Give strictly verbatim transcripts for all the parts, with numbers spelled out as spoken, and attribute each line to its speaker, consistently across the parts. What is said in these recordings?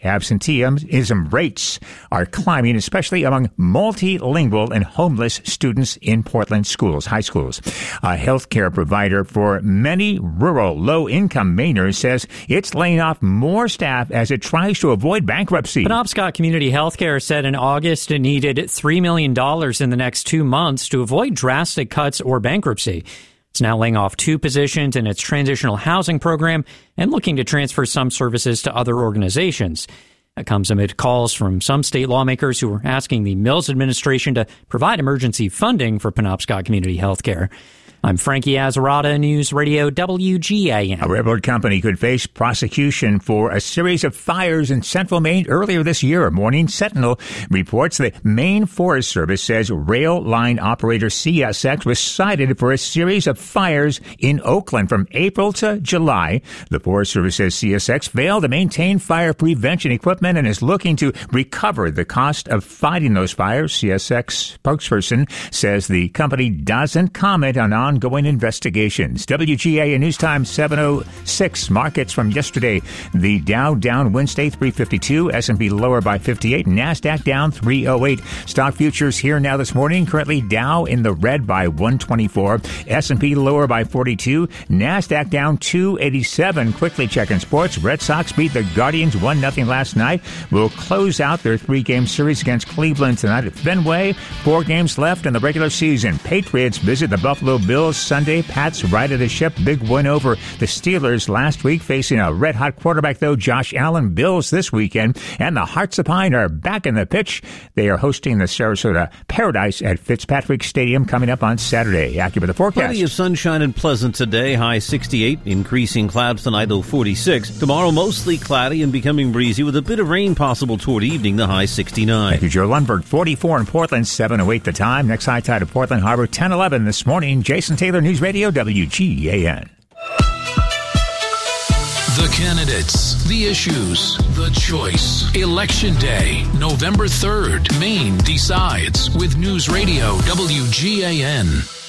Speaker 1: Absenteeism rates are climbing, especially among multilingual and homeless students in Portland schools, high schools. A healthcare provider for many rural low-income Mainers says it's laying off more staff as it tries to avoid bankruptcy.
Speaker 2: Penobscot Community Healthcare said in August it needed three million dollars in the next two months to avoid drastic cuts or bankruptcy. It's now laying off two positions in its transitional housing program and looking to transfer some services to other organizations. That comes amid calls from some state lawmakers who are asking the Mills administration to provide emergency funding for Penobscot Community Healthcare. I'm Frankie Azzarata, News Radio W G A N.
Speaker 1: A railroad company could face prosecution for a series of fires in central Maine earlier this year. Morning Sentinel reports the Maine Forest Service says rail line operator C S X was cited for a series of fires in Oakland from April to July. The Forest Service says C S X failed to maintain fire prevention equipment and is looking to recover the cost of fighting those fires. C S X spokesperson says the company doesn't comment on on ongoing investigations. W G A N News Time seven oh six. Markets from yesterday. The Dow down Wednesday three fifty-two. S and P lower by fifty-eight. NASDAQ down three oh eight. Stock futures here now this morning. Currently Dow in the red by one twenty-four. S and P lower by forty-two. NASDAQ down two eighty-seven. Quickly checking sports. Red Sox beat the Guardians one nothing last night. Will close out their three-game series against Cleveland tonight at Fenway. Four games left in the regular season. Patriots visit the Buffalo Bills Sunday. Pats righted the ship. Big win over the Steelers last week, facing a red-hot quarterback, though, Josh Allen. Bills this weekend. And the Hearts of Pine are back in the pitch. They are hosting the Sarasota Paradise at Fitzpatrick Stadium coming up on Saturday. Accurate the forecast.
Speaker 3: Plenty of sunshine and pleasant today. High sixty-eight. Increasing clouds tonight, low forty-six. Tomorrow, mostly cloudy and becoming breezy with a bit of rain possible toward evening, the high sixty-nine.
Speaker 1: Thank you, Joe Lundberg. forty-four in Portland, seven oh eight the time. Next high tide of Portland Harbor, ten eleven this morning. Jason Taylor, News Radio, W G A N.
Speaker 4: The candidates, the issues, the choice. Election Day, November third. Maine decides with News Radio, W G A N.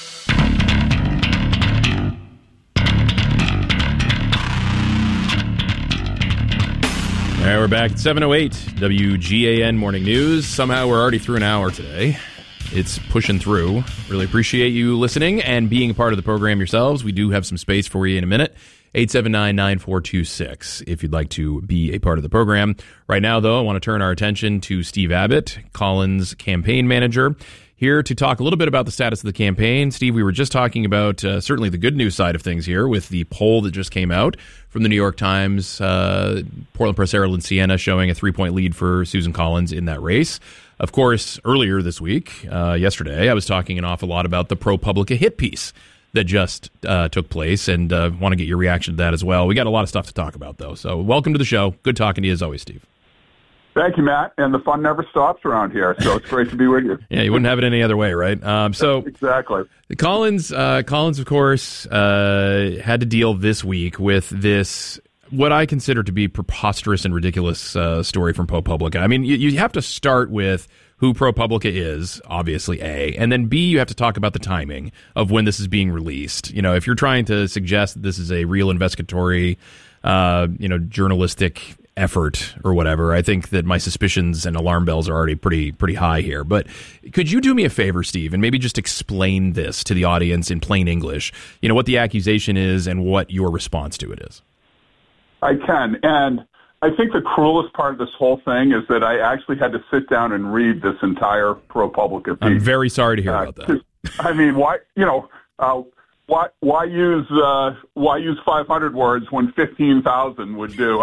Speaker 5: All right, we're back at seven oh eight, W G A N Morning News. Somehow we're already through an hour today. It's pushing through. Really appreciate you listening and being a part of the program yourselves. We do have some space for you in a minute. eight seven nine, nine four two six if you'd like to be a part of the program. Right now, though, I want to turn our attention to Steve Abbott, Collins' campaign manager, here to talk a little bit about the status of the campaign. Steve, we were just talking about uh, certainly the good news side of things here with the poll that just came out from the New York Times, uh, Portland Press Herald and Siena showing a three-point lead for Susan Collins in that race. Of course, earlier this week, uh, yesterday, I was talking an awful lot about the ProPublica hit piece that just uh, took place, and uh, want to get your reaction to that as well. We got a lot of stuff to talk about, though. So welcome to the show. Good talking to you as always, Steve.
Speaker 6: Thank you, Matt. And the fun never stops around here, so it's great to be with you.
Speaker 5: Yeah, you wouldn't have it any other way, right? Um, so
Speaker 6: exactly.
Speaker 5: Collins, uh, Collins, of course, uh, had to deal this week with this, what I consider to be preposterous and ridiculous uh, story from ProPublica. I mean, you, you have to start with who ProPublica is, obviously, A, and then B, you have to talk about the timing of when this is being released. You know, if you're trying to suggest that this is a real investigatory, uh, you know, journalistic effort or whatever, I think that my suspicions and alarm bells are already pretty pretty high here. But could you do me a favor, Steve, and maybe just explain this to the audience in plain English, you know, what the accusation is and what your response to it is?
Speaker 6: I can, and I think the cruelest part of this whole thing is that I actually had to sit down and read this entire ProPublica piece.
Speaker 5: I'm very sorry to hear
Speaker 6: uh,
Speaker 5: about that.
Speaker 6: I mean, why, you know, uh, why why use uh, why use five hundred words when fifteen thousand would do?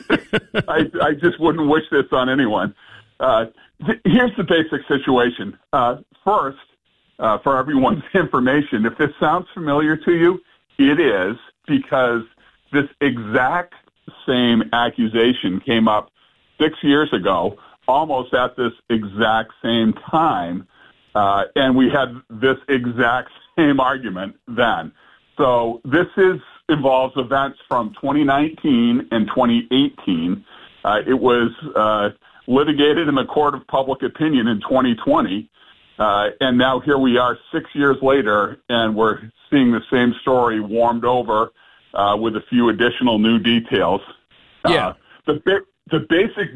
Speaker 6: I, I just wouldn't wish this on anyone. Uh, th- here's the basic situation. Uh, first, uh, for everyone's information, if this sounds familiar to you, it is, because this exact same accusation came up six years ago, almost at this exact same time, uh, and we had this exact same argument then. So this is involves events from twenty nineteen and twenty eighteen. Uh, it was uh, litigated in the court of public opinion in twenty twenty, uh, and now here we are six years later, and we're seeing the same story warmed over uh, with a few additional new details.
Speaker 5: Yeah.
Speaker 6: Uh, the, the basic